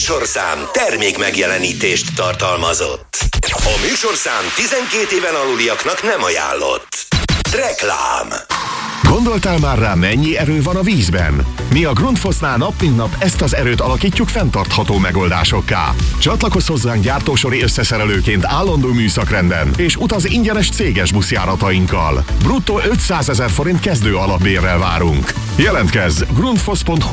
műsorszám termék megjelenítést tartalmazott. A műsorszám 12 éven aluliaknak nem ajánlott. Reklám. Gondoltál már rá, mennyi erő van a vízben? Mi a Grundfosnál nap mint nap ezt az erőt alakítjuk fenntartható megoldásokká. Csatlakozz hozzánk gyártósori összeszerelőként állandó műszakrenden, és utaz ingyenes céges buszjáratainkkal. Bruttó 500 000 forint kezdő alapbérrel várunk. Jelentkezz grundfos.hu